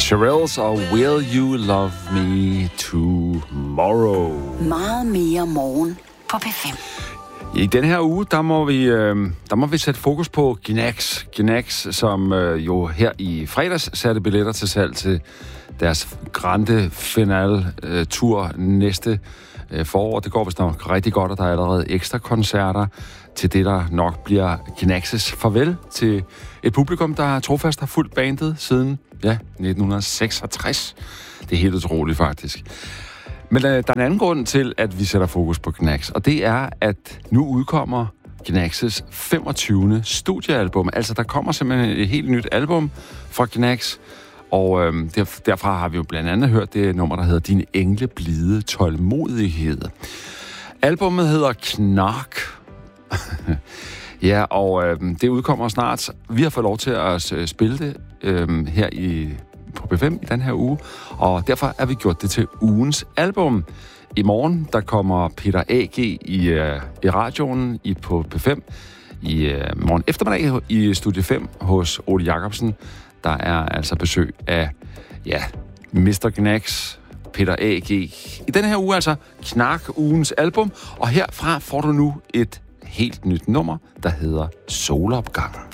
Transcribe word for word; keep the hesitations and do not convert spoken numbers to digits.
Shirelles og Will You Love Me Tomorrow. Meget mere morgen på P fem. I den her uge, der må vi, øh, der må vi sætte fokus på Gnags. Gnags, som øh, jo her i fredags satte billetter til salg til deres grande finale øh, tur næste øh, forår. Det går vist nok rigtig godt, og der er allerede ekstra koncerter til det, der nok bliver Gnags' farvel til et publikum, der trofast har fulgt bandet siden ja, nitten seksogtres. Det er helt utroligt, faktisk. Men øh, der er en anden grund til, at vi sætter fokus på Gnags, og det er, at nu udkommer Gnags' femogtyvende studiealbum. Altså, der kommer simpelthen et helt nyt album fra Gnags, og øh, der, derfra har vi jo blandt andet hørt det nummer, der hedder Din engle blide tålmodighed. Albummet hedder Knark. Ja, og øh, det udkommer snart. Vi har fået lov til at øh, spille det øh, her i, på P fem i den her uge, og derfor er vi gjort det til ugens album. I morgen, der kommer Peter A G i, øh, i radioen i, på P fem. I øh, morgen eftermiddag i Studie fem hos Ole Jacobsen. Der er altså besøg af, ja, mister Gnags, Peter A G. I den her uge altså Knark, ugens album, og herfra får du nu et helt nyt nummer, der hedder Solopgang.